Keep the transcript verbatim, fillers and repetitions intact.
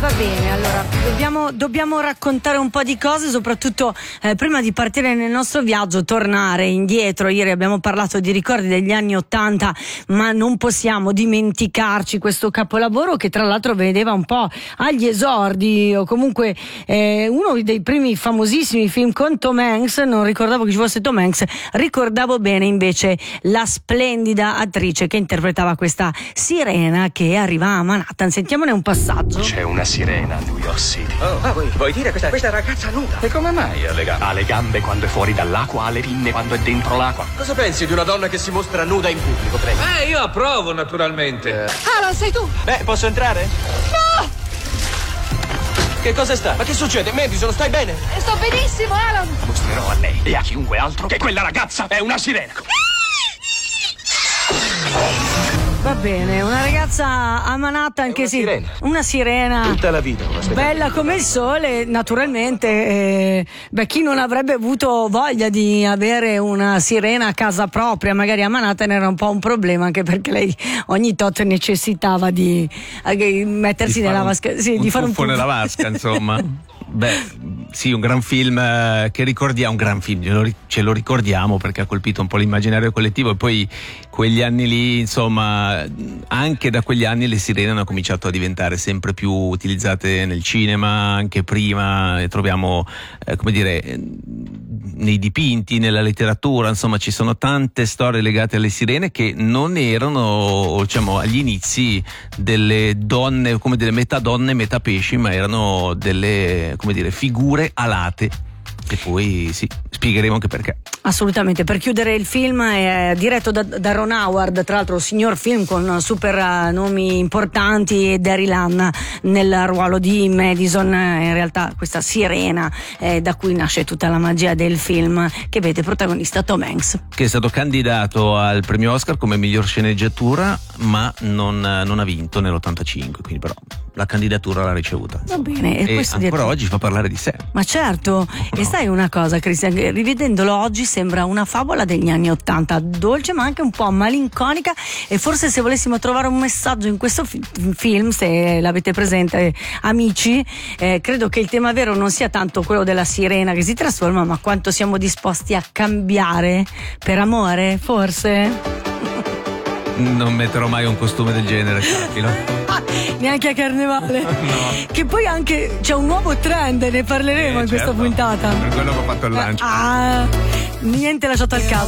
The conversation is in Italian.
Va bene, allora dobbiamo, dobbiamo raccontare un po' di cose, soprattutto eh, prima di partire nel nostro viaggio, tornare indietro. Ieri abbiamo parlato di ricordi degli anni Ottanta, ma non possiamo dimenticarci questo capolavoro che tra l'altro vedeva un po' agli esordi, o comunque eh, uno dei primi famosissimi film con Tom Hanks. Non ricordavo che ci fosse Tom Hanks, ricordavo bene invece la splendida attrice che interpretava questa sirena che arriva a Manhattan. Sentiamone un passaggio. C'è una sirena a New York City. Oh, ah, vuoi, vuoi dire questa, questa ragazza nuda? E come mai ha le gambe? Ha le gambe quando è fuori dall'acqua, ha le pinne quando è dentro l'acqua. Cosa pensi di una donna che si mostra nuda in pubblico, prego? Eh, io approvo, naturalmente. Eh. Alan, sei tu? Beh, posso entrare? No! Che cosa sta? Ma che succede? Madison, stai bene? Sto benissimo, Alan! Mostrerò a lei e a chiunque altro che quella ragazza è una sirena. Va bene, una ragazza a Manhattan che una sì, sirena. una sirena Tutta la vita. Una bella come il sole, naturalmente. Eh, beh, chi non avrebbe avuto voglia di avere una sirena a casa propria, magari a Manhattan era un po' un problema, anche perché lei ogni tot necessitava di eh, mettersi di nella un, vasca, sì, un di fare un tuffo nella vasca, insomma. Beh, sì, un gran film eh, che ricordiamo, un gran film, ce lo, ce lo ricordiamo perché ha colpito un po' l'immaginario collettivo, e poi quegli anni lì, insomma, anche da quegli anni le sirene hanno cominciato a diventare sempre più utilizzate nel cinema, anche prima, le troviamo, eh, come dire, nei dipinti, nella letteratura, insomma ci sono tante storie legate alle sirene che non erano, diciamo, agli inizi delle donne, come delle metà donne, metà pesci, ma erano delle, come dire, figure alate, e poi sì, spiegheremo anche perché. Assolutamente. Per chiudere il film è diretto da, da Ron Howard, tra l'altro signor film con super uh, nomi importanti, e Daryl Hannah nel ruolo di Madison, in realtà questa sirena eh, da cui nasce tutta la magia del film, che vede protagonista Tom Hanks, che è stato candidato al premio Oscar come miglior sceneggiatura, ma non, non ha vinto nell'ottantacinque, quindi però la candidatura l'ha ricevuta. Va bene, e, e questo ancora dietro... oggi fa parlare di sé. Ma certo, no. E sai una cosa, Cristian, che rivedendolo oggi sembra una favola degli anni Ottanta, dolce ma anche un po' malinconica, e forse se volessimo trovare un messaggio in questo fi- film, se l'avete presente amici, eh, credo che il tema vero non sia tanto quello della sirena che si trasforma, ma quanto siamo disposti a cambiare per amore, forse? Non metterò mai un costume del genere, capilo. Neanche a carnevale. No. Che poi anche c'è un nuovo trend, ne parleremo eh, in questa certo. puntata. Per quello che ho fatto il lancio. Ah, niente lasciato al caso.